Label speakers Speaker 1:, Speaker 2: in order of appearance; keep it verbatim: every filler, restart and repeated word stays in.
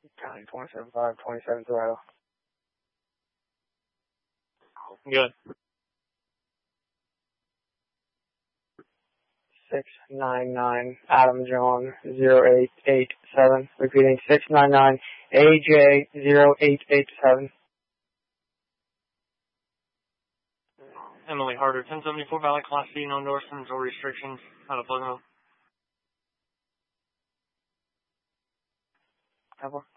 Speaker 1: County twenty-seven five, twenty-seven Toronto.
Speaker 2: Good.
Speaker 1: six nine nine Adam John zero eight eight seven. Repeating six nine nine A J zero eight eight seven.
Speaker 2: Emily Harder, ten seventy-four Valley Class C, no endorsements or restrictions. Out of Plano.
Speaker 1: Have